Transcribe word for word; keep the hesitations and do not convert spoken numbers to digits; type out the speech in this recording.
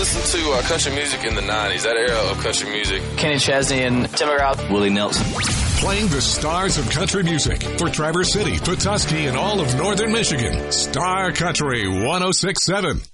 listened to uh, country music in the nineties, that era of country music. Kenny Chesney and Tim McGraw. Willie Nelson. Playing the stars of country music for Traverse City, Petoskey, and all of northern Michigan. Star Country one oh six point seven.